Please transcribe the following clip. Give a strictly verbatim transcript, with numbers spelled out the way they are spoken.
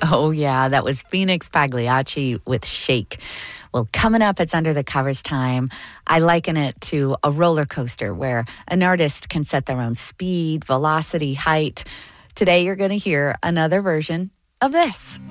Oh, yeah, that was Phoenix Pagliacci with Shake. Well, coming up, it's Under the Covers time. I liken it to a roller coaster where an artist can set their own speed, velocity, height. Today, you're going to hear another version of this.